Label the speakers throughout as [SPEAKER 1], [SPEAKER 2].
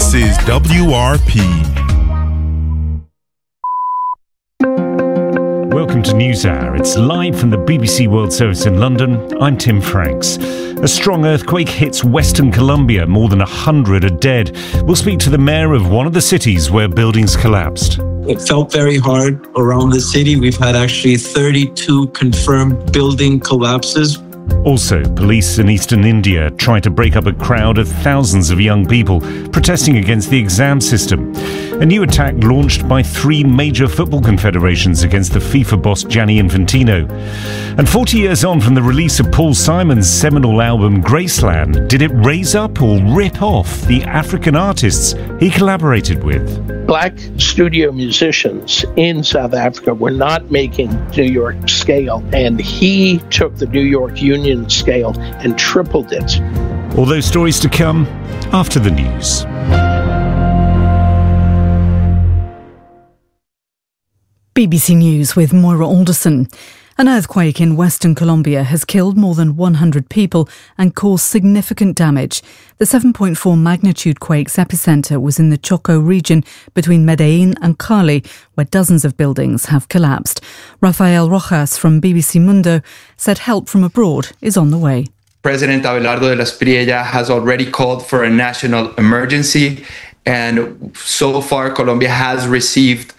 [SPEAKER 1] This is WRP.
[SPEAKER 2] Welcome to NewsHour. It's live from the BBC World Service in London. I'm Tim Franks. A strong earthquake hits Western Colombia. More than 100 are dead. We'll speak to the mayor of one of the cities where buildings collapsed.
[SPEAKER 3] It felt very hard around the city. We've had actually 32 confirmed building collapses.
[SPEAKER 2] Also, police in eastern India tried to break up a crowd of thousands of young people protesting against the exam system. A new attack launched by 3 major football confederations against the FIFA boss Gianni Infantino. And 40 years on from the release of Paul Simon's seminal album Graceland, did it raise up or rip off the African artists he collaborated with?
[SPEAKER 4] Black studio musicians in South Africa were not making New York scale, and he took the New York Union scale and tripled it.
[SPEAKER 2] All those stories to come after the news.
[SPEAKER 5] BBC News with Moira Alderson. An earthquake in Western Colombia has killed more than 100 people and caused significant damage. The 7.4 magnitude quake's epicenter was in the Choco region between Medellin and Cali, where dozens of buildings have collapsed. Rafael Rojas from BBC Mundo said help from abroad is on the way.
[SPEAKER 6] President Abelardo de las Priella has already called for a national emergency, and so far Colombia has received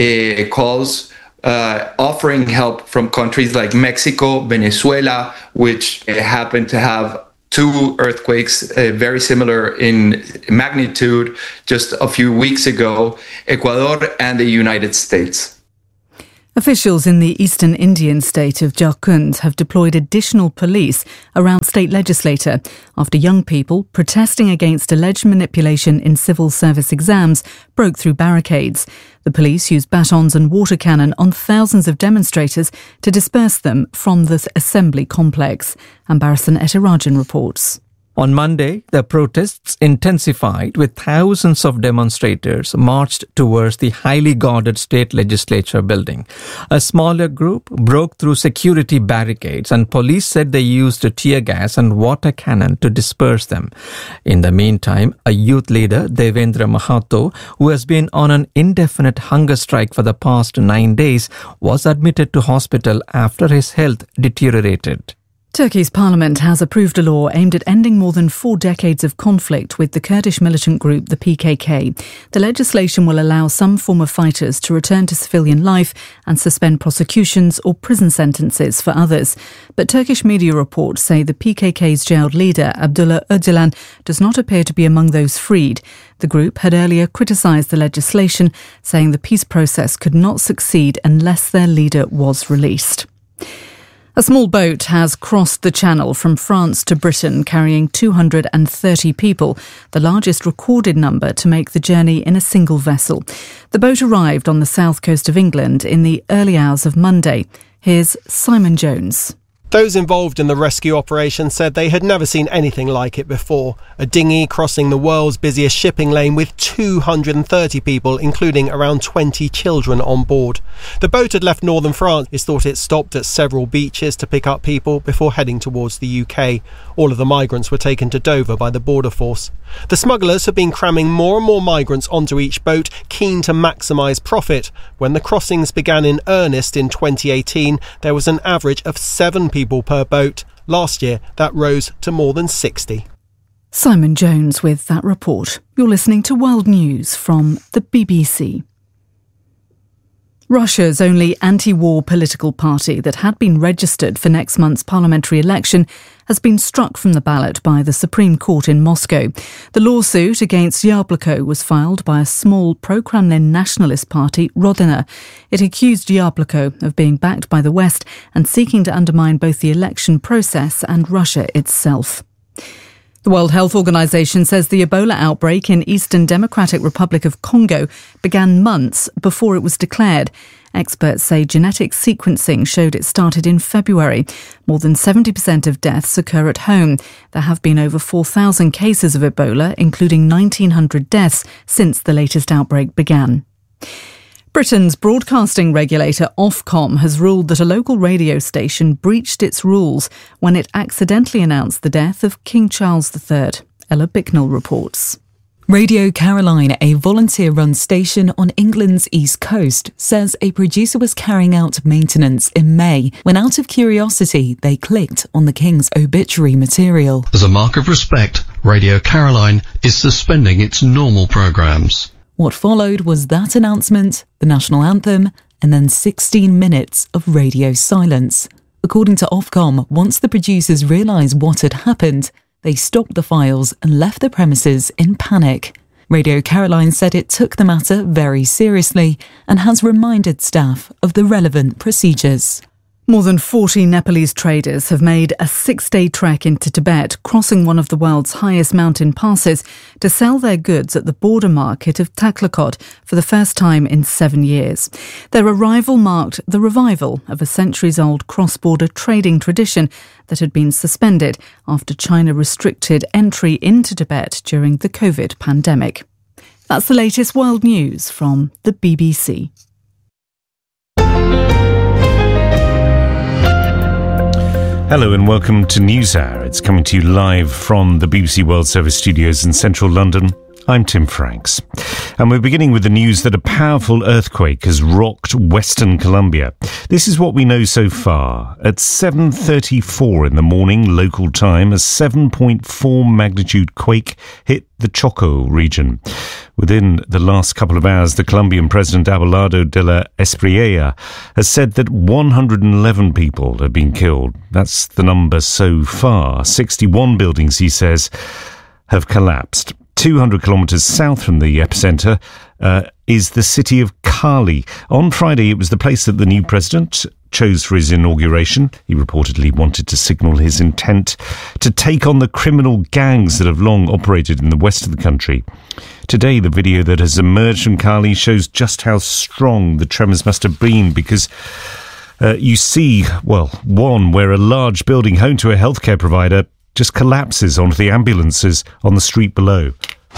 [SPEAKER 6] calls offering help from countries like Mexico, Venezuela, which happen to have 2 earthquakes very similar in magnitude just a few weeks ago, Ecuador and the United States.
[SPEAKER 5] Officials in the eastern Indian state of Jharkhand have deployed additional police around state legislature after young people protesting against alleged manipulation in civil service exams broke through barricades. The police used batons and water cannon on thousands of demonstrators to disperse them from the assembly complex. Ambarasan Etirajan reports.
[SPEAKER 7] On Monday, the protests intensified with thousands of demonstrators marched towards the highly guarded state legislature building. A smaller group broke through security barricades and police said they used tear gas and water cannon to disperse them. In the meantime, a youth leader, Devendra Mahato, who has been on an indefinite hunger strike for the past 9 days, was admitted to hospital after his health deteriorated.
[SPEAKER 5] Turkey's parliament has approved a law aimed at ending more than 4 decades of conflict with the Kurdish militant group, the PKK. The legislation will allow some former fighters to return to civilian life and suspend prosecutions or prison sentences for others. But Turkish media reports say the PKK's jailed leader, Abdullah Öcalan, does not appear to be among those freed. The group had earlier criticised the legislation, saying the peace process could not succeed unless their leader was released. A small boat has crossed the channel from France to Britain carrying 230 people, the largest recorded number to make the journey in a single vessel. The boat arrived on the south coast of England in the early hours of Monday. Here's Simon Jones.
[SPEAKER 8] Those involved in the rescue operation said they had never seen anything like it before. A dinghy crossing the world's busiest shipping lane with 230 people, including around 20 children on board. The boat had left northern France. It's thought it stopped at several beaches to pick up people before heading towards the UK. All of the migrants were taken to Dover by the border force. The smugglers have been cramming more and more migrants onto each boat, keen to maximise profit. When the crossings began in earnest in 2018, there was an average of 7 people per boat. Last year, that rose to more than 60.
[SPEAKER 5] Simon Jones with that report. You're listening to World News from the BBC. Russia's only anti-war political party that had been registered for next month's parliamentary election has been struck from the ballot by the Supreme Court in Moscow. The lawsuit against Yabloko was filed by a small pro-Kremlin nationalist party, Rodina. It accused Yabloko of being backed by the West and seeking to undermine both the election process and Russia itself. The World Health Organization says the Ebola outbreak in Eastern Democratic Republic of Congo began months before it was declared. Experts say genetic sequencing showed it started in February. More than 70% of deaths occur at home. There have been over 4,000 cases of Ebola, including 1,900 deaths since the latest outbreak began. Britain's broadcasting regulator Ofcom has ruled that a local radio station breached its rules when it accidentally announced the death of King Charles III. Ella Bicknell reports. Radio Caroline, a volunteer-run station on England's east coast, says a producer was carrying out maintenance in May when, out of curiosity, they clicked on the King's obituary material.
[SPEAKER 1] As a mark of respect, Radio Caroline is suspending its normal programmes.
[SPEAKER 5] What followed was that announcement, the national anthem, and then 16 minutes of radio silence. According to Ofcom, once the producers realised what had happened, they stopped the files and left the premises in panic. Radio Caroline said it took the matter very seriously and has reminded staff of the relevant procedures. More than 40 Nepalese traders have made a 6-day trek into Tibet, crossing one of the world's highest mountain passes, to sell their goods at the border market of Taklakot for the first time in 7 years. Their arrival marked the revival of a centuries-old cross-border trading tradition that had been suspended after China restricted entry into Tibet during the COVID pandemic. That's the latest world news from the BBC.
[SPEAKER 2] Hello and welcome to NewsHour. It's coming to you live from the BBC World Service studios in central London. I'm Tim Franks. And we're beginning with the news that a powerful earthquake has rocked Western Colombia. This is what we know so far. At 7:34 in the morning local time, a 7.4 magnitude quake hit the Choco region. Within the last couple of hours, the Colombian President Abelardo de la Espriella has said that 111 people have been killed. That's the number so far. 61 buildings, he says, have collapsed. 200 kilometres south from the epicentre is the city of Cali. On Friday, it was the place that the new president chose for his inauguration. He reportedly wanted to signal his intent to take on the criminal gangs that have long operated in the west of the country. Today, the video that has emerged from Cali shows just how strong the tremors must have been, because you see, one where a large building home to a healthcare provider just collapses onto the ambulances on the street below.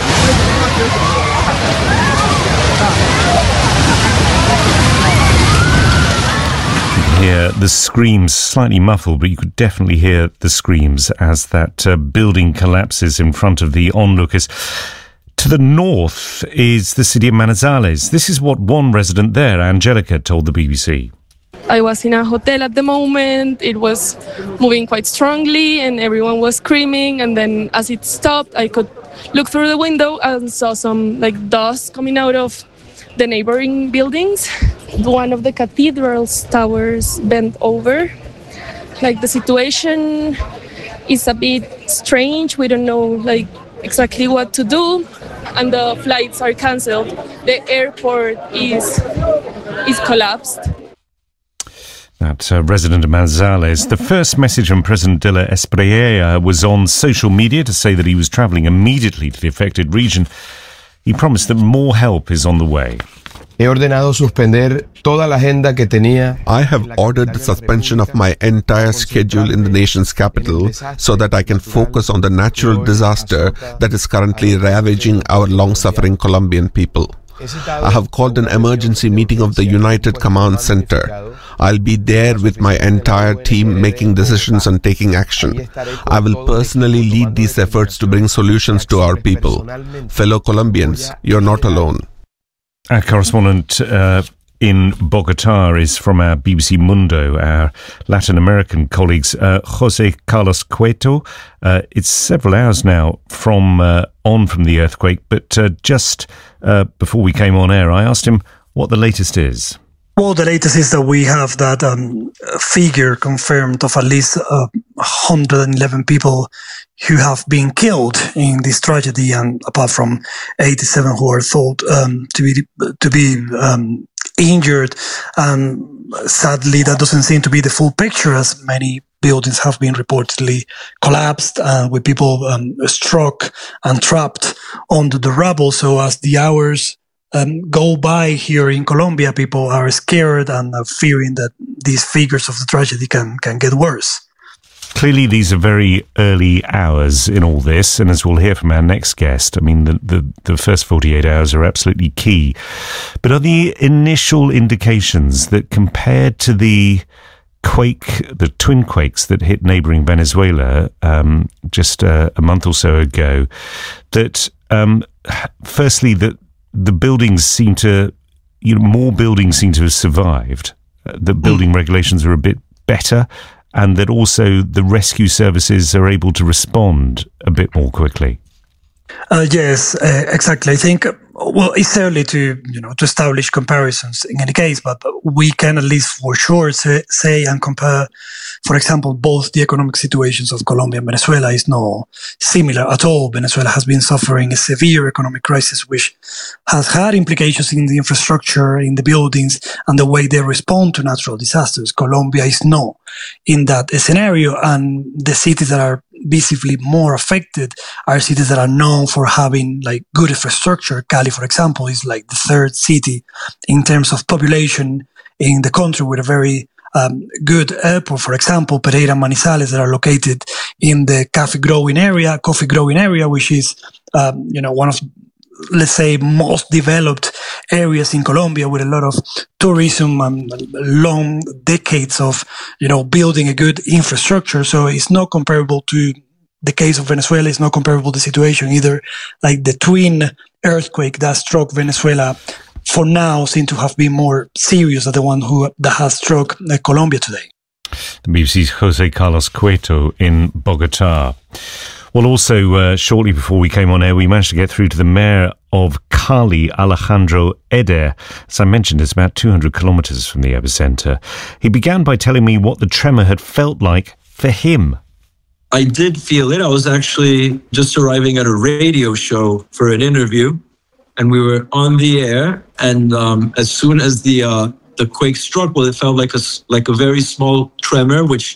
[SPEAKER 2] Hear the screams, slightly muffled, but you could definitely hear the screams as that building collapses in front of the onlookers. To the north is the city of Manizales. This is what one resident there, Angelica, told the BBC.
[SPEAKER 9] I was in a hotel at the moment. It was moving quite strongly and everyone was screaming, and then as it stopped I could look through the window and saw some dust coming out of the neighboring buildings. One of the cathedral's towers bent over. The situation is a bit strange. We don't know exactly what to do, and the flights are cancelled. The airport is collapsed.
[SPEAKER 2] That resident of Manizales. The first message from President de la Espriella was on social media to say that he was travelling immediately to the affected region. He promised that more help is on the way.
[SPEAKER 10] I have ordered the suspension of my entire schedule in the nation's capital so that I can focus on the natural disaster that is currently ravaging our long-suffering Colombian people. I have called an emergency meeting of the United Command Center. I'll be there with my entire team making decisions and taking action. I will personally lead these efforts to bring solutions to our people. Fellow Colombians, you're not alone.
[SPEAKER 2] Our correspondent in Bogotá is from our BBC Mundo, our Latin American colleagues, Jose Carlos Cueto. It's several hours now from the earthquake, but just before we came on air, I asked him what the latest is.
[SPEAKER 11] Well, the latest is that we have that figure confirmed of at least 111 people who have been killed in this tragedy, and apart from 87 who are thought to be injured. Sadly, that doesn't seem to be the full picture, as many buildings have been reportedly collapsed with people struck and trapped under the rubble. So as the hours go by here in Colombia, people are scared and are fearing that these figures of the tragedy can get worse.
[SPEAKER 2] Clearly, these are very early hours in all this, and as we'll hear from our next guest, I mean, the first 48 hours are absolutely key. But are the initial indications that compared to the twin quakes that hit neighbouring Venezuela just a month or so ago, that firstly, that the buildings seem to, more buildings seem to have survived, that building regulations are a bit better, and that also the rescue services are able to respond a bit more quickly.
[SPEAKER 11] Yes, exactly. I think, it's early to establish comparisons in any case, but we can at least for sure say and compare, for example, both the economic situations of Colombia and Venezuela is not similar at all. Venezuela has been suffering a severe economic crisis, which has had implications in the infrastructure, in the buildings, and the way they respond to natural disasters. Colombia is not in that scenario, and the cities that are visibly more affected are cities that are known for having good infrastructure. Cali, for example, is the third city in terms of population in the country, with a very good airport. For example, Pereira and Manizales that are located in the coffee growing area, which is one of, let's say, most developed areas in Colombia, with a lot of tourism and long decades of, building a good infrastructure. So it's not comparable to the case of Venezuela. It's not comparable to the situation either. The twin earthquake that struck Venezuela for now seem to have been more serious than the one that has struck Colombia today.
[SPEAKER 2] The BBC's Jose Carlos Cueto in Bogota. Well, also, shortly before we came on air, we managed to get through to the mayor of Cali, Alejandro Eder. As I mentioned, it's about 200 kilometres from the epicenter. He began by telling me what the tremor had felt like for him.
[SPEAKER 3] I did feel it. I was actually just arriving at a radio show for an interview, and we were on the air. And as soon as the quake struck, well, it felt like a very small tremor, which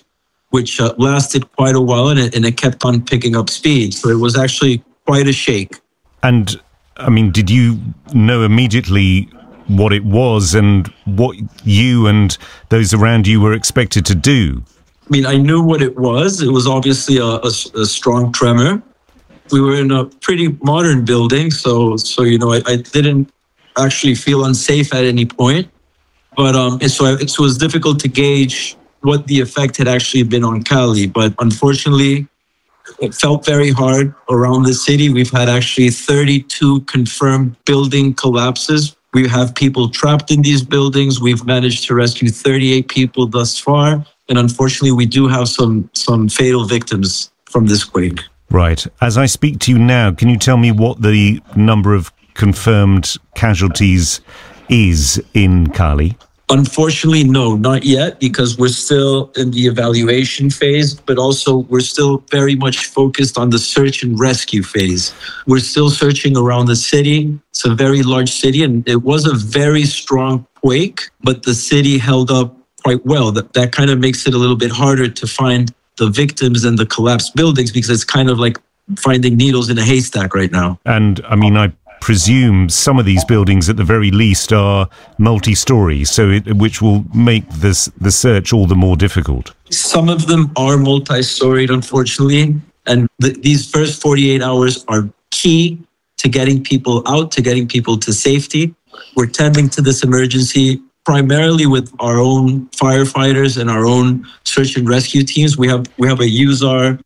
[SPEAKER 3] lasted quite a while, and it kept on picking up speed. So it was actually quite a shake.
[SPEAKER 2] And, I mean, did you know immediately what it was and what you and those around you were expected to do?
[SPEAKER 3] I mean, I knew what it was. It was obviously a strong tremor. We were in a pretty modern building, so I didn't actually feel unsafe at any point. But it was difficult to gauge what the effect had actually been on Cali. But unfortunately, it felt very hard around the city. We've had actually 32 confirmed building collapses. We have people trapped in these buildings. We've managed to rescue 38 people thus far. And unfortunately, we do have some fatal victims from this quake.
[SPEAKER 2] Right. As I speak to you now, can you tell me what the number of confirmed casualties is in Cali?
[SPEAKER 3] Unfortunately, no, not yet, because we're still in the evaluation phase, but also we're still very much focused on the search and rescue phase. We're still searching around the city. It's a very large city, and it was a very strong quake, but the city held up quite well. That kind of makes it a little bit harder to find the victims and the collapsed buildings, because it's kind of like finding needles in a haystack right now.
[SPEAKER 2] And I mean, I presume some of these buildings at the very least are multi-story, which will make the search all the more difficult.
[SPEAKER 3] Some of them are multi-storied, unfortunately, and these first 48 hours are key to getting people out, to getting people to safety. We're tending to this emergency primarily with our own firefighters and our own search and rescue teams. We have a USAR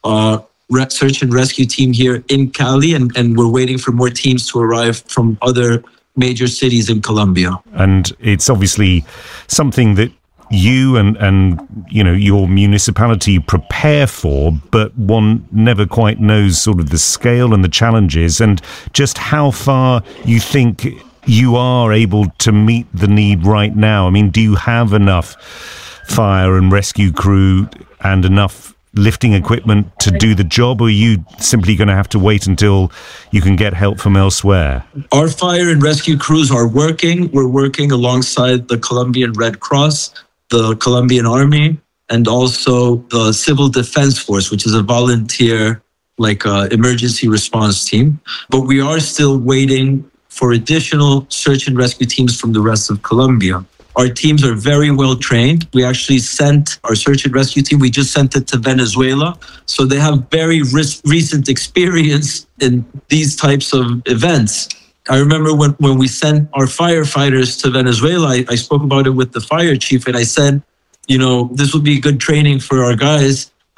[SPEAKER 3] search and rescue team here in Cali, and we're waiting for more teams to arrive from other major cities in Colombia.
[SPEAKER 2] And it's obviously something that you and your municipality prepare for, but one never quite knows sort of the scale and the challenges and just how far you think you are able to meet the need right now. I mean, do you have enough fire and rescue crew and enough lifting equipment to do the job, or are you simply going to have to wait until you can get help from elsewhere?
[SPEAKER 3] Our fire and rescue crews are working. We're working alongside the Colombian Red Cross, the Colombian Army, and also the Civil Defense Force, which is a volunteer emergency response team. But we are still waiting for additional search and rescue teams from the rest of Colombia. Our teams are very well trained. We actually sent our search and rescue team, we just sent it to Venezuela. So they have very recent experience in these types of events. I remember when we sent our firefighters to Venezuela, I spoke about it with the fire chief, and I said, this would be good training for our guys.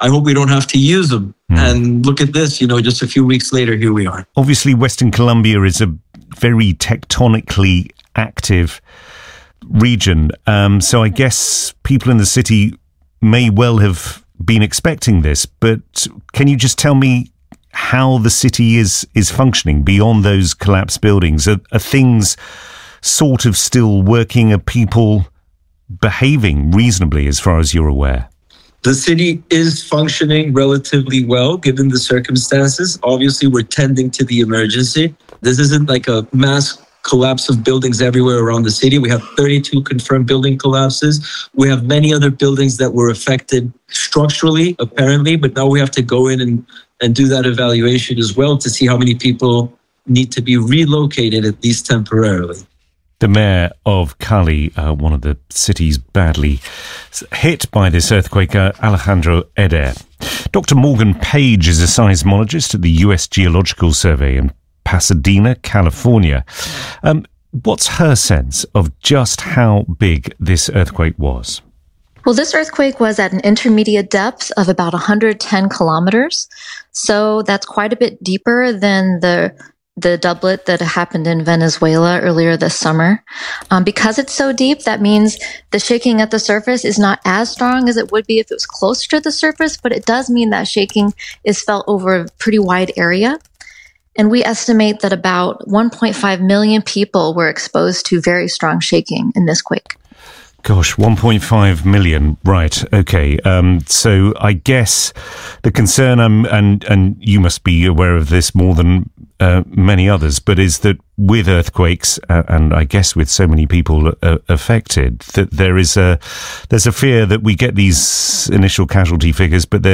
[SPEAKER 3] I hope we don't have to use them. And look at this, just a few weeks later, here we are.
[SPEAKER 2] Obviously, Western Colombia is a very tectonically active region. So I guess people in the city may well have been expecting this, but can you just tell me how the city is functioning beyond those collapsed buildings? Are things sort of still working? Are people behaving reasonably as far as you're aware?
[SPEAKER 3] The city is functioning relatively well given the circumstances. Obviously, we're tending to the emergency. This isn't like a mass collapse of buildings everywhere around the city. We have 32 confirmed building collapses. We have many other buildings that were affected structurally, apparently, but now we have to go in and do that evaluation as well to see how many people need to be relocated, at least temporarily.
[SPEAKER 2] The mayor of Cali, one of the cities badly hit by this earthquake, Alejandro Eder. Dr. Morgan Page is a seismologist at the U.S. Geological Survey in Pasadena, California. What's her sense of just how big this earthquake was?
[SPEAKER 12] Well, this earthquake was at an intermediate depth of about 110 kilometers. So that's quite a bit deeper than the doublet that happened in Venezuela earlier this summer. Because it's so deep, that means the shaking at the surface is not as strong as it would be if it was closer to the surface, but it does mean that shaking is felt over a pretty wide area. And we estimate that about 1.5 million people were exposed to very strong shaking in this quake.
[SPEAKER 2] Gosh, 1.5 million. Right. Okay. So I guess the concern, and you must be aware of this more than many others, but is that with earthquakes, and I guess with so many people affected, that there's a fear that we get these initial casualty figures, but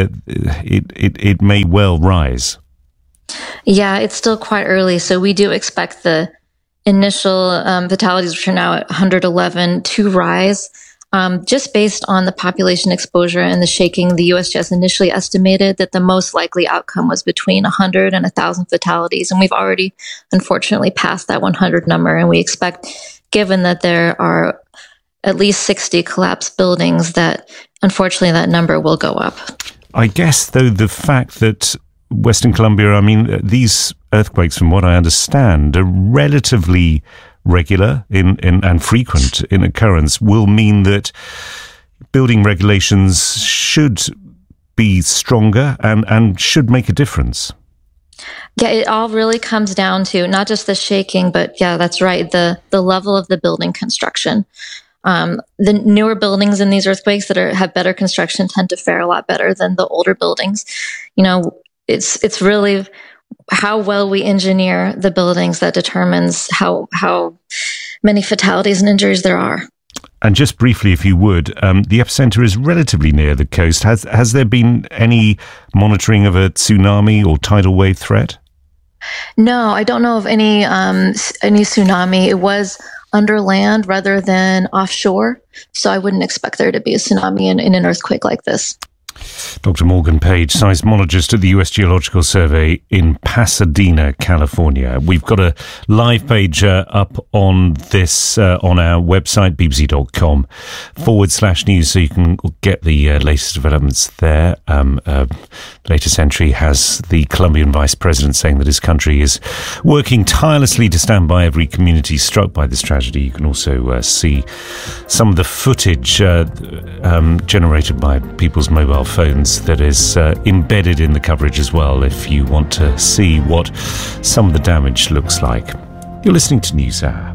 [SPEAKER 2] it may well rise.
[SPEAKER 12] Yeah, it's still quite early. So we do expect the initial fatalities, which are now at 111, to rise. Just based on the population exposure and the shaking, the USGS initially estimated that the most likely outcome was between 100 and 1,000 fatalities. And we've already, unfortunately, passed that 100 number. And we expect, given that there are at least 60 collapsed buildings, that unfortunately that number will go up.
[SPEAKER 2] I guess, though, the fact that Western Colombia, I mean, these earthquakes, from what I understand, are relatively regular and frequent in occurrence, will mean that building regulations should be stronger and should make a difference.
[SPEAKER 12] Yeah, it all really comes down to not just the shaking, but yeah, that's right, the level of the building construction. The newer buildings in these earthquakes that have better construction tend to fare a lot better than the older buildings. You know, it's really how well we engineer the buildings that determines how many fatalities and injuries there are.
[SPEAKER 2] And just briefly, if you would, the epicenter is relatively near the coast. Has there been any monitoring of a tsunami or tidal wave threat?
[SPEAKER 12] No, I don't know of any tsunami. It was under land rather than offshore, so I wouldn't expect there to be a tsunami in an earthquake like this.
[SPEAKER 2] Dr. Morgan Page, seismologist at the U.S. Geological Survey in Pasadena, California. We've got a live page up on this on our website, bbc.com/news, so you can get the latest developments there. Latest entry has the Colombian vice president saying that his country is working tirelessly to stand by every community struck by this tragedy. You can also see some of the footage generated by people's mobile phones that is embedded in the coverage as well, if you want to see what some of the damage looks like. You're listening to NewsHour.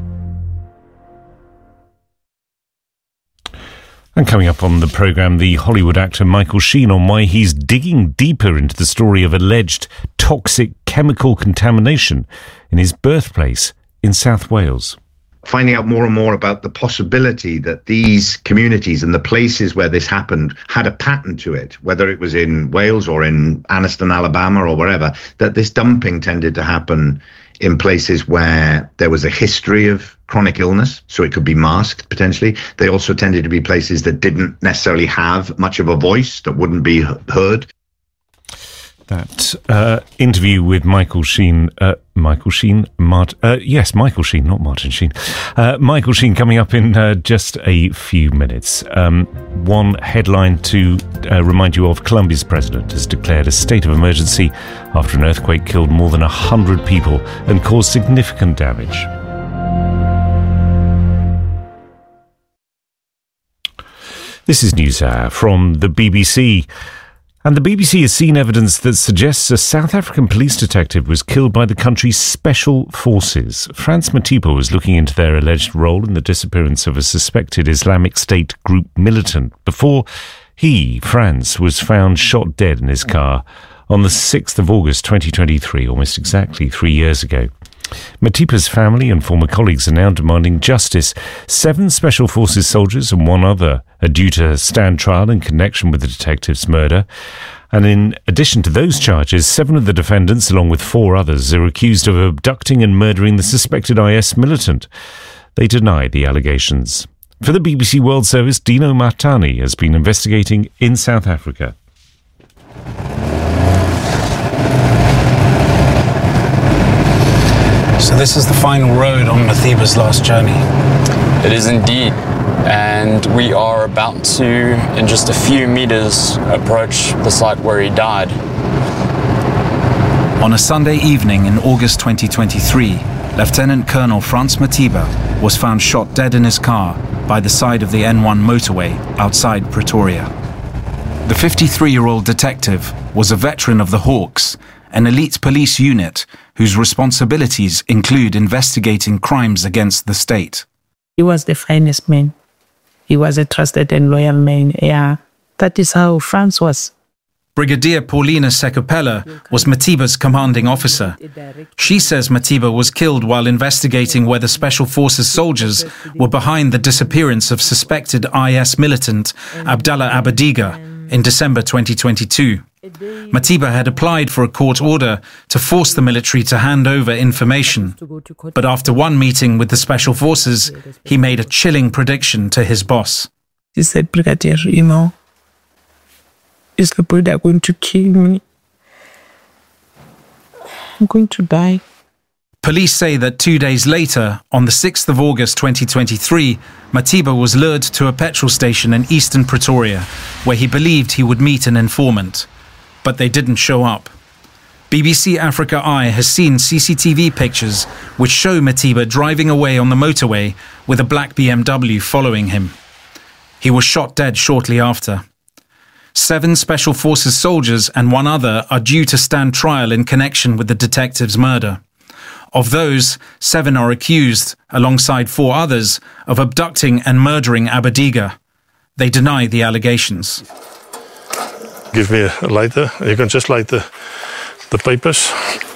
[SPEAKER 2] And coming up on the programme, the Hollywood actor Michael Sheen on why he's digging deeper into the story of alleged toxic chemical contamination in his birthplace in South Wales.
[SPEAKER 13] Finding out more and more about the possibility that these communities and the places where this happened had a pattern to it, whether it was in Wales or in Anniston, Alabama or wherever, that this dumping tended to happen in places where there was a history of chronic illness, so it could be masked potentially. They also tended to be places that didn't necessarily have much of a voice, that wouldn't be heard.
[SPEAKER 2] That interview with Michael Sheen, Michael Sheen, Michael Sheen, not Martin Sheen. Michael Sheen coming up in just a few minutes. One headline to remind you of: Colombia's president has declared a state of emergency after an earthquake killed more than 100 people and caused significant damage. This is News Hour from the BBC. And the BBC has seen evidence that suggests a South African police detective was killed by the country's special forces. Frans Matiba was looking into their alleged role in the disappearance of a suspected Islamic State group militant before he, Frans, was found shot dead in his car on the 6th of August 2023, almost exactly 3 years ago. Matiba's family and former colleagues are now demanding justice. 7 Special Forces soldiers and 1 other are due to stand trial in connection with the detective's murder. And in addition to those charges, 7 of the defendants, along with 4 others, are accused of abducting and murdering the suspected IS militant. They deny the allegations. For the BBC World Service, Dino Martani has been investigating in South Africa.
[SPEAKER 14] So this is the final road on Matiba's last journey.
[SPEAKER 15] It is indeed. And we are about to, in just a few meters, approach the site where he died.
[SPEAKER 14] On a Sunday evening in August 2023, Lieutenant Colonel Frans Matiba was found shot dead in his car by the side of the N1 motorway outside Pretoria. The 53-year-old detective was a veteran of the Hawks, an elite police unit whose responsibilities include investigating crimes against the state.
[SPEAKER 16] He was the finest man. He was a trusted and loyal man. Yeah, that is how Frans was.
[SPEAKER 14] Brigadier Paulina Sekupela was Matiba's commanding officer. She says Matiba was killed while investigating whether Special Forces soldiers were behind the disappearance of suspected IS militant Abdallah Abadiga in December 2022. Matiba had applied for a court order to force the military to hand over information. But after one meeting with the Special Forces, he made a chilling prediction to his boss.
[SPEAKER 16] He said, Brigadier, you know, is the brother going to kill me? I'm going to die.
[SPEAKER 14] Police say that 2 days later, on the 6th of August 2023, Matiba was lured to a petrol station in eastern Pretoria, where he believed he would meet an informant. But they didn't show up. BBC Africa Eye has seen CCTV pictures which show Matiba driving away on the motorway with a black BMW following him. He was shot dead shortly after. 7 Special Forces soldiers and 1 other are due to stand trial in connection with the detective's murder. Of those, 7 are accused, alongside 4 others, of abducting and murdering Abadiga. They deny the allegations.
[SPEAKER 17] Give me a lighter. You can just light the papers.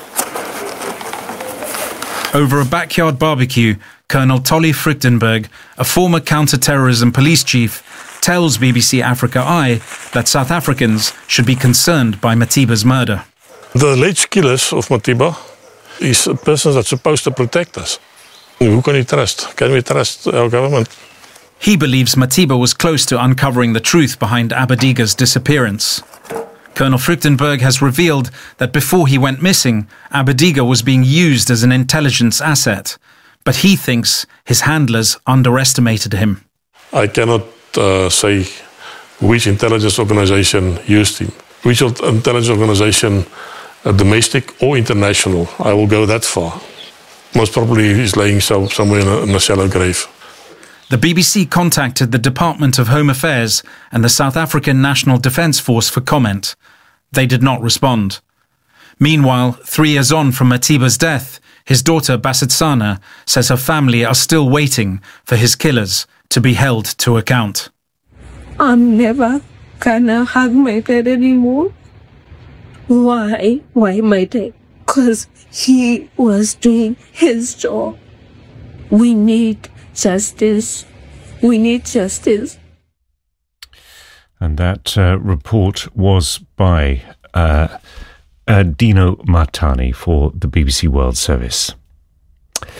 [SPEAKER 14] Over a backyard barbecue, Colonel Tolly Fruchtenberg, a former counter-terrorism police chief, tells BBC Africa Eye that South Africans should be concerned by Matiba's murder.
[SPEAKER 17] The alleged killers of Matiba is a person that's supposed to protect us. Who can we trust? Can we trust our government?
[SPEAKER 14] He believes Matiba was close to uncovering the truth behind Abadiga's disappearance. Colonel Fruchtenberg has revealed that before he went missing, Abadiga was being used as an intelligence asset, but he thinks his handlers underestimated him.
[SPEAKER 17] I cannot say which intelligence organization used him. Which intelligence organization, domestic or international, I will go that far. Most probably he's laying somewhere in a shallow grave.
[SPEAKER 14] The BBC contacted the Department of Home Affairs and the South African National Defence Force for comment. They did not respond. Meanwhile, 3 years on from Matiba's death, his daughter Basetsana says her family are still waiting for his killers to be held to account.
[SPEAKER 16] I'm never gonna hug my dad anymore. Why? Why my dad? Because he was doing his job. We need justice. We need justice.
[SPEAKER 2] And that report was by Dino Martani for the BBC World Service.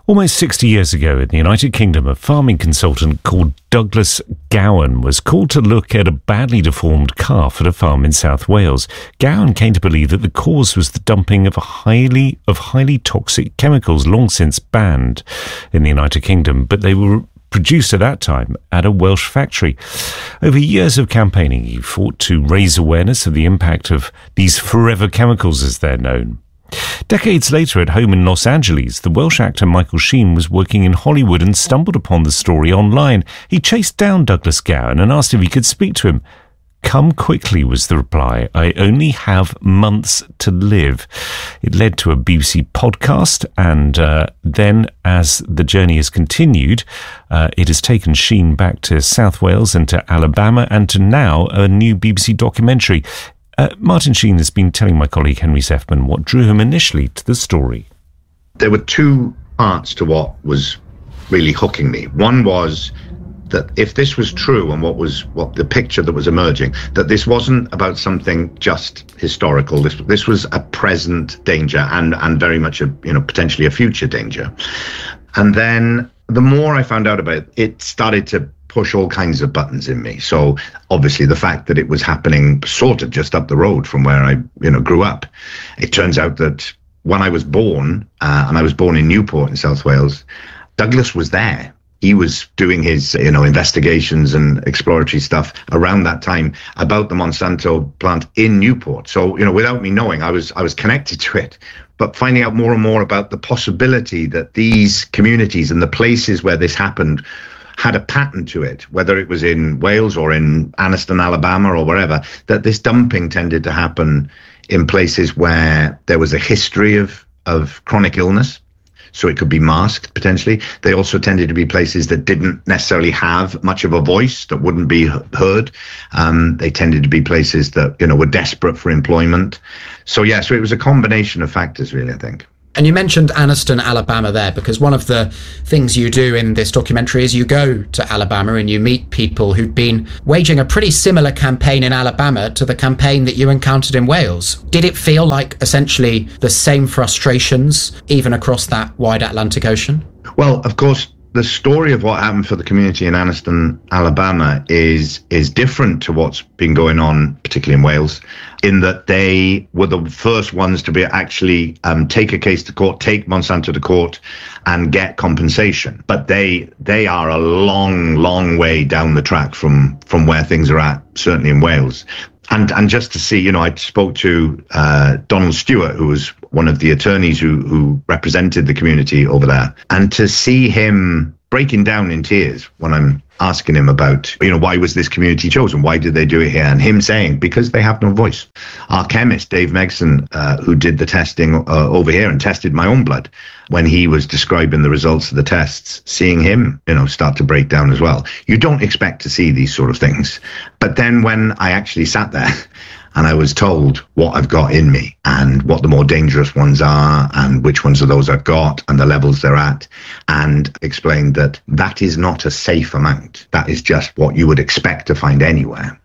[SPEAKER 2] Almost 60 years ago in the United Kingdom, a farming consultant called Douglas Gowan was called to look at a badly deformed calf at a farm in South Wales. Gowan came to believe that the cause was the dumping of highly toxic chemicals long since banned in the United Kingdom, but they were produced at that time at a Welsh factory. Over years of campaigning, he fought to raise awareness of the impact of these forever chemicals as they're known. Decades later, at home in Los Angeles, the Welsh actor Michael Sheen was working in Hollywood and stumbled upon the story online. He chased down Douglas Gowan and asked if he could speak to him. "Come quickly," was the reply. "I only have months to live." It led to a BBC podcast, and then, as the journey has continued, it has taken Sheen back to South Wales and to Alabama, and to now a new BBC documentary. Martin Sheen has been telling my colleague Henry Zeffman what drew him initially to the story.
[SPEAKER 13] There were two parts to what was really hooking me. One was that if this was true and what the picture that was emerging, that this wasn't about something just historical. This was a present danger and very much potentially a future danger. And then the more I found out about it, it started to push all kinds of buttons in me. So obviously the fact that it was happening sort of just up the road from where I grew up. It turns out that when I was born, and I was born in Newport in South Wales, Douglas was there. He was doing his investigations and exploratory stuff around that time about the Monsanto plant in Newport. So without me knowing, I was connected to it. But finding out more and more about the possibility that these communities and the places where this happened had a pattern to it, whether it was in Wales or in Anniston, Alabama or wherever, that this dumping tended to happen in places where there was a history of chronic illness. So it could be masked, potentially. They also tended to be places that didn't necessarily have much of a voice, that wouldn't be heard. They tended to be places that, were desperate for employment. So it was a combination of factors, really, I think.
[SPEAKER 18] And you mentioned Anniston, Alabama there, because one of the things you do in this documentary is you go to Alabama and you meet people who'd been waging a pretty similar campaign in Alabama to the campaign that you encountered in Wales. Did it feel like essentially the same frustrations even across that wide Atlantic Ocean? Well, of course, the story of what happened for the community in Anniston, Alabama is different to what's been going on, particularly in Wales, in that they were the first ones to be actually take a case to court, take Monsanto to court and get compensation. But they are a long, long way down the track from where things are at, certainly in Wales. And just to see, I spoke to Donald Stewart, who was one of the attorneys who represented the community over there, and to see him breaking down in tears when I'm asking him about, why was this community chosen? Why did they do it here? And him saying, because they have no voice. Our chemist, Dave Megson, who did the testing over here and tested my own blood, when he was describing the results of the tests, seeing him, start to break down as well. You don't expect to see these sort of things. But then when I actually sat there and I was told what I've got in me and what the more dangerous ones are and which ones of those I've got and the levels they're at, and explained that that is not a safe amount. That is just what you would expect to find anywhere.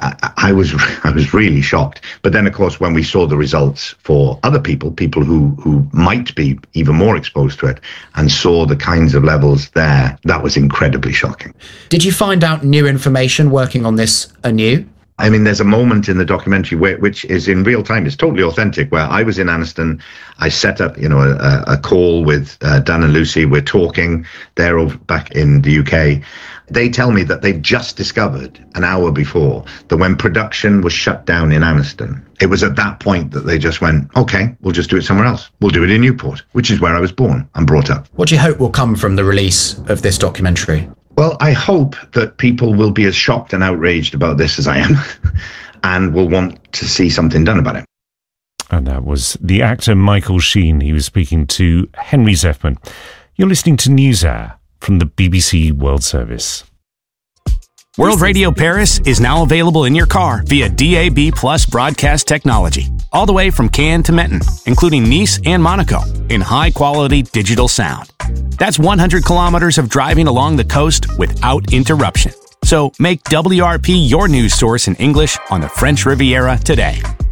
[SPEAKER 18] I was really shocked. But then, of course, when we saw the results for other people who might be even more exposed to it, and saw the kinds of levels there, that was incredibly shocking. Did you find out new information working on this anew?
[SPEAKER 13] I mean, there's a moment in the documentary which is in real time. It's totally authentic, where I was in Anniston. I set up, a call with Dan and Lucy. We're talking. They're over back in the UK. They tell me that they've just discovered an hour before that when production was shut down in Anniston, it was at that point that they just went, okay, we'll just do it somewhere else. We'll do it in Newport, which is where I was born and brought up.
[SPEAKER 18] What do you hope will come from the release of this documentary?
[SPEAKER 13] Well, I hope that people will be as shocked and outraged about this as I am and will want to see something done about it.
[SPEAKER 2] And that was the actor Michael Sheen. He was speaking to Henry Zeffman. You're listening to NewsHour from the BBC World Service.
[SPEAKER 19] World Radio Paris is now available in your car via DAB+ broadcast technology, all the way from Cannes to Menton, including Nice and Monaco, in high-quality digital sound. That's 100 kilometers of driving along the coast without interruption. So make WRP your news source in English on the French Riviera today.